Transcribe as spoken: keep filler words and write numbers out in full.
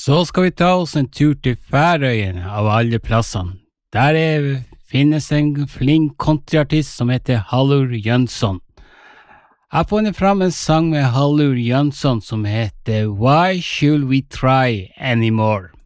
Så skal vi ta oss en tur til Færøyene av alle plassene. Der er, finnes en flink countryartist som heter Hallur Jønsson. Jeg har funnet fram en sang med Hallur Jønsson som heter Why Should We Try Anymore?